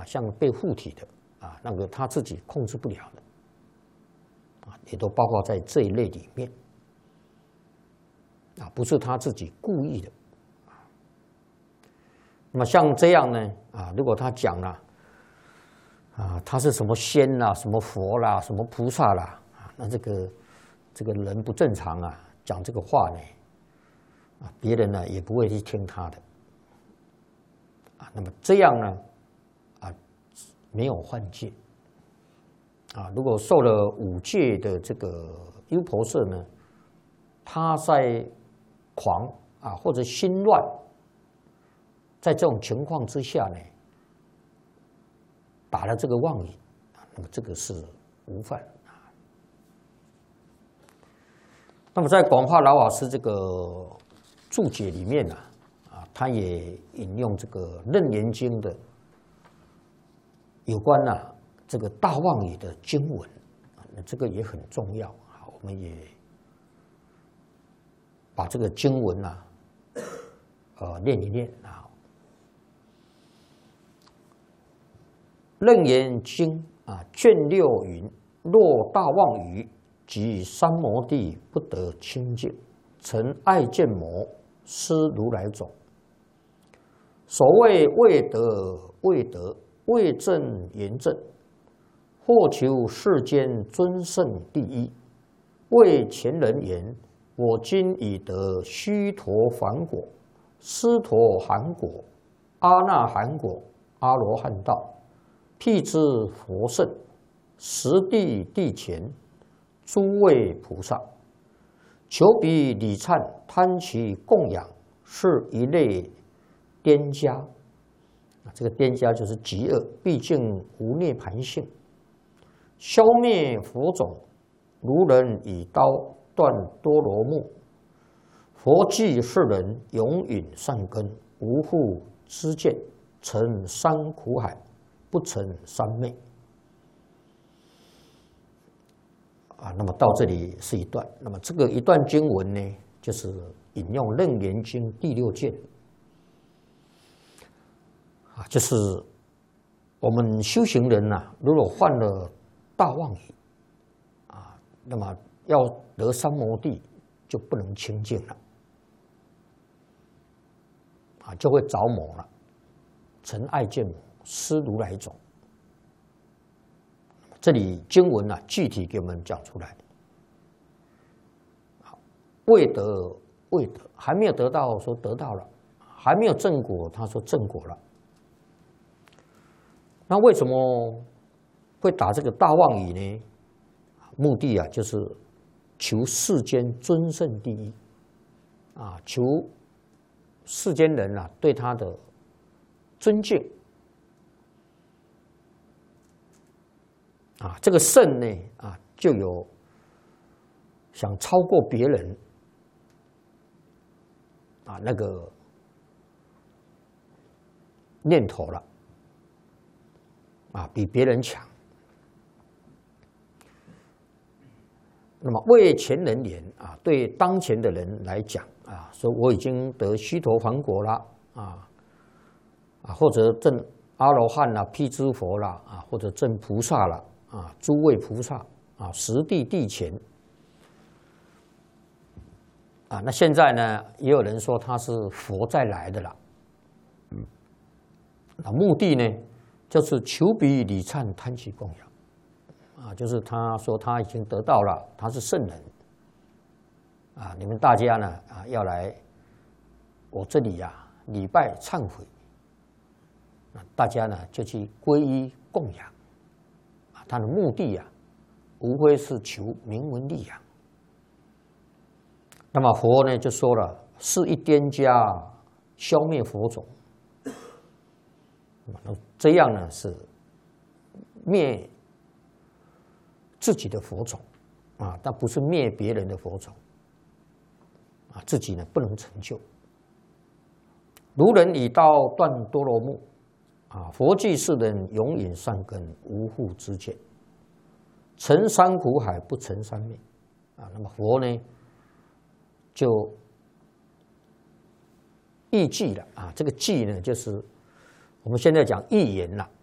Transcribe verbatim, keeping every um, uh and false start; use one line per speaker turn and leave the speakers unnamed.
像被附体的啊，那个他自己控制不了的啊，也都包括在这一类里面啊，不是他自己故意的。那么像这样呢啊，如果他讲了啊，他是什么仙啦、什么佛啦、什么菩萨啦啊，那这个这个人不正常啊，讲这个话呢啊，别人呢也不会去听他的啊。那么这样呢啊，没有犯戒啊。如果受了五戒的这个优婆塞呢，他在狂啊或者心乱，在这种情况之下呢，打了这个妄语，那么这个是无犯啊。那么在广化老法师这个注解里面呢，啊，他也引用这个《楞严经》的有关呢、啊、这个大妄语的经文，啊，那这个也很重要啊。我们也把这个经文呢、啊，呃，念一念啊。楞严经啊，卷六云：若大妄语，即三摩地不得清净，曾爱见魔，失如来种。所谓未得未得，未正言正，或求世间尊胜第一。为前人言：我今已得须陀洹果、斯陀含果、阿那含果、阿罗汉道。辟支佛圣，十地地前，诸位菩萨，求彼礼忏，贪其供养，是一类颠家。这个颠家就是极恶，毕竟无涅盘性，消灭佛种，如人以刀断多罗木。佛记世人，永隐善根，无复知见，成三苦海。不成三昧啊，那么到这里是一段。那么这个一段经文呢，就是引用《楞严经》第六卷啊，就是我们修行人呐、啊，如果犯了大妄语啊，那么要得三摩地就不能清净了啊，就会着魔了，尘爱见魔。失如来种，这里经文啊，具体给我们讲出来。未得未得，还没有得到，说得到了；还没有正果，他说正果了。那为什么会打这个大妄语呢？目的啊，就是求世间尊胜第一啊，求世间人啊对他的尊敬。啊，这个胜呢，啊，就有想超过别人啊那个念头了，啊，比别人强。那么为前人言啊，对当前的人来讲啊，说我已经得须陀洹果了啊，啊，或者证阿罗汉啦、辟支佛啦啊，或者证菩萨了。啊，诸位菩萨啊，十地地前啊，那现在呢，也有人说他是佛再来的了。嗯，那目的呢，就是求彼礼忏，贪其供养。啊，就是他说他已经得到了，他是圣人。啊，你们大家呢啊，要来我这里呀、啊，礼拜忏悔。啊，大家呢就去皈依供养。他的目的啊，无非是求名闻利养。那么佛呢就说了，是一颠家，消灭佛种。这样呢是灭自己的佛种啊，但不是灭别人的佛种啊，自己呢不能成就。如人以刀断多罗木。啊，佛记世人，永隐善根，无复知见，成三苦海，不成三昧。啊，那么佛呢，就义记了啊。这个记呢，就是我们现在讲义言了